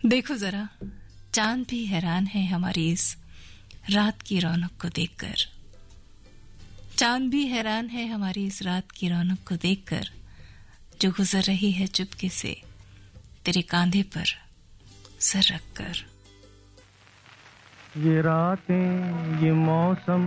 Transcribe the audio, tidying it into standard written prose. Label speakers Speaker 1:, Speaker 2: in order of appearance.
Speaker 1: देखो जरा, चांद भी हैरान है हमारी इस रात की रौनक को देखकर। चांद भी हैरान है हमारी इस रात की रौनक को देखकर, जो गुजर रही है चुपके से तेरे कांधे पर सर रखकर।
Speaker 2: ये रातें, ये मौसम